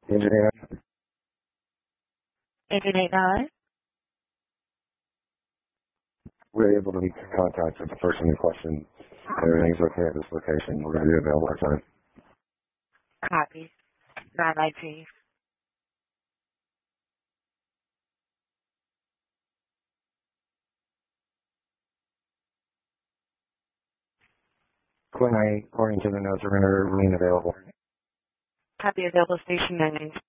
Engineer. Agent 89. We're able to make contact with the person in question. Everything's okay at this location. We're going to be available at time. Copy. 919. According to the notes, we're going to remain available. Copy available station 919.